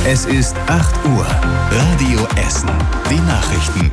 Es ist 8 Uhr. Radio Essen. Die Nachrichten.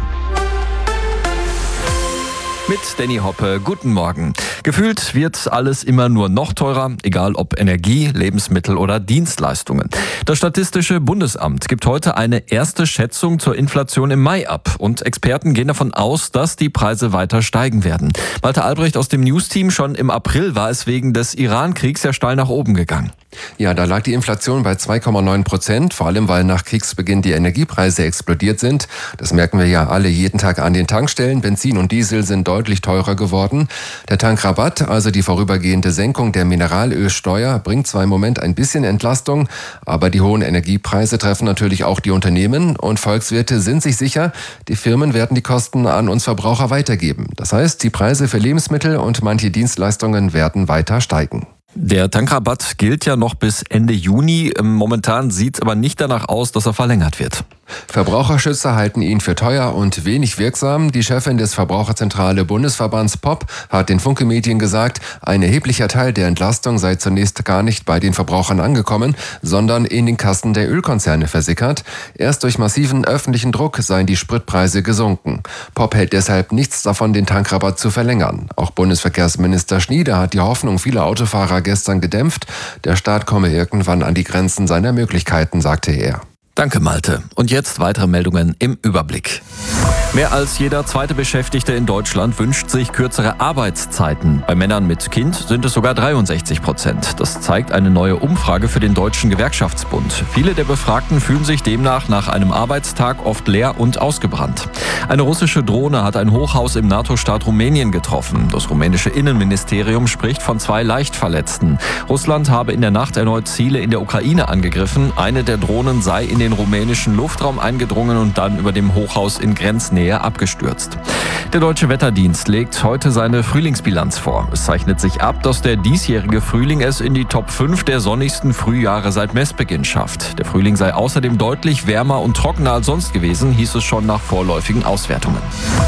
Mit Danny Hoppe, guten Morgen. Gefühlt wird alles immer nur noch teurer, egal ob Energie, Lebensmittel oder Dienstleistungen. Das Statistische Bundesamt gibt heute eine erste Schätzung zur Inflation im Mai ab. Und Experten gehen davon aus, dass die Preise weiter steigen werden. Malte Albrecht aus dem News-Team, schon im April war es wegen des Iran-Kriegs ja steil nach oben gegangen. Ja, da lag die Inflation bei 2,9%, vor allem weil nach Kriegsbeginn die Energiepreise explodiert sind. Das merken wir ja alle jeden Tag an den Tankstellen. Benzin und Diesel sind deutlich teurer geworden. Der Tankrabatt, also die vorübergehende Senkung der Mineralölsteuer, bringt zwar im Moment ein bisschen Entlastung, aber die hohen Energiepreise treffen natürlich auch die Unternehmen und Volkswirte sind sich sicher, die Firmen werden die Kosten an uns Verbraucher weitergeben. Das heißt, die Preise für Lebensmittel und manche Dienstleistungen werden weiter steigen. Der Tankrabatt gilt ja noch bis Ende Juni. Momentan sieht es aber nicht danach aus, dass er verlängert wird. Verbraucherschützer halten ihn für teuer und wenig wirksam. Die Chefin des Verbraucherzentrale Bundesverbands POP hat den Funke Medien gesagt, ein erheblicher Teil der Entlastung sei zunächst gar nicht bei den Verbrauchern angekommen, sondern in den Kassen der Ölkonzerne versickert. Erst durch massiven öffentlichen Druck seien die Spritpreise gesunken. POP hält deshalb nichts davon, den Tankrabatt zu verlängern. Auch Bundesverkehrsminister Schnieder hat die Hoffnung vieler Autofahrer gestern gedämpft. Der Staat komme irgendwann an die Grenzen seiner Möglichkeiten, sagte er. Danke, Malte. Und jetzt weitere Meldungen im Überblick. Mehr als jeder zweite Beschäftigte in Deutschland wünscht sich kürzere Arbeitszeiten. Bei Männern mit Kind sind es sogar 63%. Das zeigt eine neue Umfrage für den Deutschen Gewerkschaftsbund. Viele der Befragten fühlen sich demnach nach einem Arbeitstag oft leer und ausgebrannt. Eine russische Drohne hat ein Hochhaus im NATO-Staat Rumänien getroffen. Das rumänische Innenministerium spricht von 2 Leichtverletzten. Russland habe in der Nacht erneut Ziele in der Ukraine angegriffen. Eine der Drohnen sei in den rumänischen Luftraum eingedrungen und dann über dem Hochhaus in Grenznähe abgestürzt. Der Deutsche Wetterdienst legt heute seine Frühlingsbilanz vor. Es zeichnet sich ab, dass der diesjährige Frühling es in die Top 5 der sonnigsten Frühjahre seit Messbeginn schafft. Der Frühling sei außerdem deutlich wärmer und trockener als sonst gewesen, hieß es schon nach vorläufigen Auswertungen.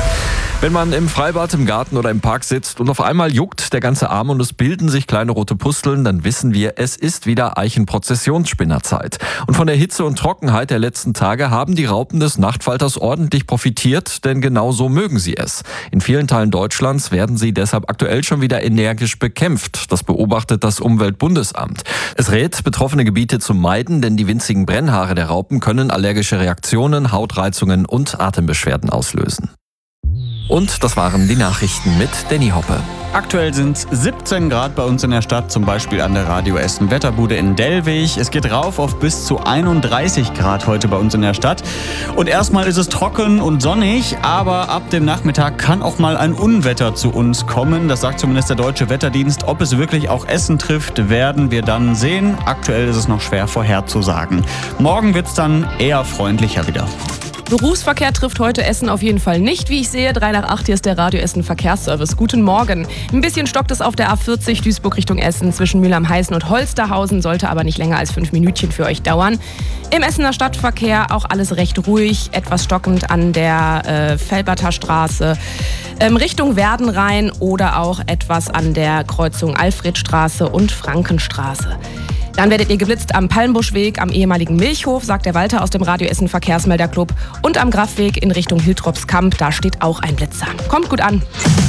Wenn man im Freibad, im Garten oder im Park sitzt und auf einmal juckt der ganze Arm und es bilden sich kleine rote Pusteln, dann wissen wir, es ist wieder Eichenprozessionsspinnerzeit. Und von der Hitze und Trockenheit der letzten Tage haben die Raupen des Nachtfalters ordentlich profitiert, denn genau so mögen sie es. In vielen Teilen Deutschlands werden sie deshalb aktuell schon wieder energisch bekämpft. Das beobachtet das Umweltbundesamt. Es rät, betroffene Gebiete zu meiden, denn die winzigen Brennhaare der Raupen können allergische Reaktionen, Hautreizungen und Atembeschwerden auslösen. Und das waren die Nachrichten mit Danny Hoppe. Aktuell sind es 17 Grad bei uns in der Stadt, zum Beispiel an der Radio Essen Wetterbude in Dellwig. Es geht rauf auf bis zu 31 Grad heute bei uns in der Stadt. Und erstmal ist es trocken und sonnig, aber ab dem Nachmittag kann auch mal ein Unwetter zu uns kommen. Das sagt zumindest der Deutsche Wetterdienst. Ob es wirklich auch Essen trifft, werden wir dann sehen. Aktuell ist es noch schwer vorherzusagen. Morgen wird es dann eher freundlicher wieder. Berufsverkehr trifft heute Essen auf jeden Fall nicht, wie ich sehe. 3 nach 8, hier ist der Radio Essen Verkehrsservice. Guten Morgen. Ein bisschen stockt es auf der A40 Duisburg Richtung Essen zwischen Mühlheim-Heißen und Holsterhausen, sollte aber nicht länger als 5 Minütchen für euch dauern. Im Essener Stadtverkehr auch alles recht ruhig, etwas stockend an der Felberter Straße Richtung Werdenrhein oder auch etwas an der Kreuzung Alfredstraße und Frankenstraße. Dann werdet ihr geblitzt am Palmbuschweg, am ehemaligen Milchhof, sagt der Walter aus dem Radio Essen Verkehrsmelderclub. Und am Grafweg in Richtung Hiltropskamp, da steht auch ein Blitzer. Kommt gut an.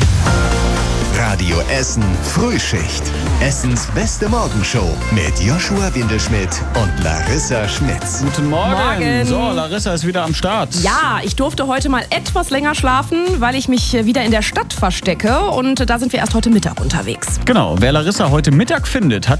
Radio Essen Frühschicht. Essens beste Morgenshow mit Joshua Windelschmidt und Larissa Schmitz. Guten Morgen. Morgen. So, Larissa ist wieder am Start. Ja, ich durfte heute mal etwas länger schlafen, weil ich mich wieder in der Stadt verstecke. Und da sind wir erst heute Mittag unterwegs. Genau, wer Larissa heute Mittag findet, hat